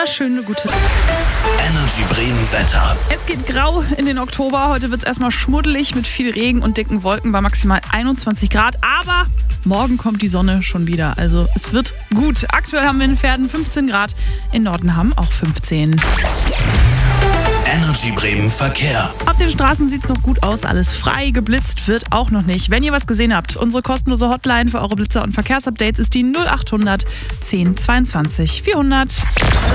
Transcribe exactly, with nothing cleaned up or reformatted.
Schöne gute Energy Bremen Wetter. Es geht grau in den Oktober. Heute wird es erstmal schmuddelig mit viel Regen und dicken Wolken bei maximal einundzwanzig Grad. Aber morgen kommt die Sonne schon wieder. Also es wird gut. Aktuell haben wir in Verden fünfzehn Grad. In Nordenham auch fünfzehn. Energy Bremen Verkehr. Auf den Straßen sieht es noch gut aus. Alles frei, geblitzt wird auch noch nicht. Wenn ihr was gesehen habt, unsere kostenlose Hotline für eure Blitzer und Verkehrsupdates ist die null acht hundert zehn zweiundzwanzig vierhundert.